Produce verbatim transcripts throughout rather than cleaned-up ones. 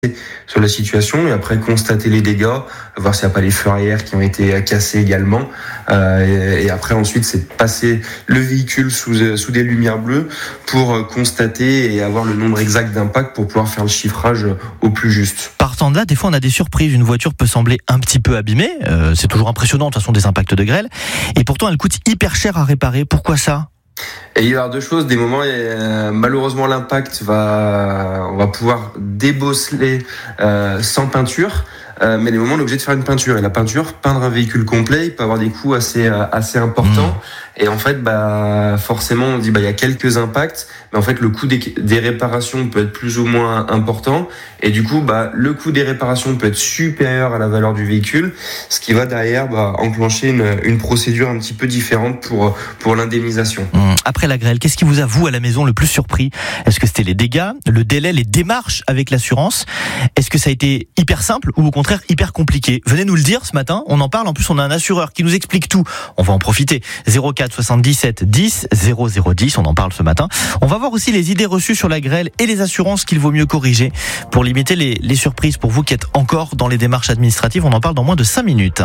sur la situation et après constater les dégâts, voir s'il n'y a pas les feux arrière qui ont été cassés également. Euh, et, et après ensuite c'est de passer le véhicule sous, sous des lumières bleues pour constater et avoir le nombre exact d'impacts pour pouvoir faire le chiffrage au plus juste. Partant de là, des fois on a des surprises. Une voiture peut sembler un petit peu abîmée. Euh, c'est toujours impressionnant de toute façon des impacts de grêle. Et pourtant elle coûte hyper cher à réparer. Pourquoi ça ? Et il va y avoir deux choses, des moments, euh, malheureusement l'impact va, on va pouvoir débosseler euh, sans peinture, euh, mais des moments on est obligé de faire une peinture. Et la peinture, peindre un véhicule complet, il peut avoir des coûts assez euh, assez importants. Mmh. Et en fait, bah forcément, on dit bah il y a quelques impacts, mais en fait le coût des, des réparations peut être plus ou moins important. Et du coup, bah le coût des réparations peut être supérieur à la valeur du véhicule, ce qui va derrière bah, enclencher une, une procédure un petit peu différente pour pour l'indemnisation. Mmh. Après la grêle, qu'est-ce qui vous a, vous, à la maison, le plus surpris ? Est-ce que c'était les dégâts, le délai, les démarches avec l'assurance ? Est-ce que ça a été hyper simple ou au contraire hyper compliqué ? Venez nous le dire ce matin, on en parle. En plus, on a un assureur qui nous explique tout. On va en profiter. zéro quatre soixante-dix-sept dix zéro zéro dix, on en parle ce matin. On va voir aussi les idées reçues sur la grêle et les assurances qu'il vaut mieux corriger pour limiter les, les surprises pour vous qui êtes encore dans les démarches administratives. On en parle dans moins de cinq minutes.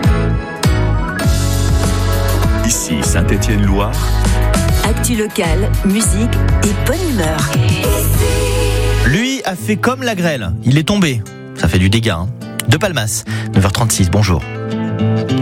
Ici Saint-Étienne-Loire. Actu locale, musique et bonne humeur. Lui a fait comme la grêle. Il est tombé. Ça fait du dégât. Hein. De Palmas, neuf heures trente-six, bonjour.